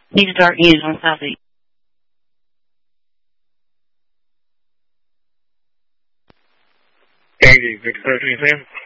Need to start news on Southeast. Hey, Victor, Sam.